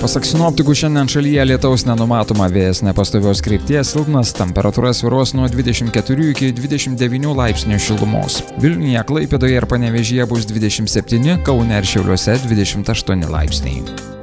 Pasak sinoptikų, šiandien šalyje lietaus nenumatoma, vėjas nepastovios krypties, silpnas, temperatūra svyruos nuo 24 iki 29 laipsnių šilumos. Vilniuje, Klaipėdoje ir Panevėžyje bus 27, Kaune ir Šiauliuose 28 laipsniai.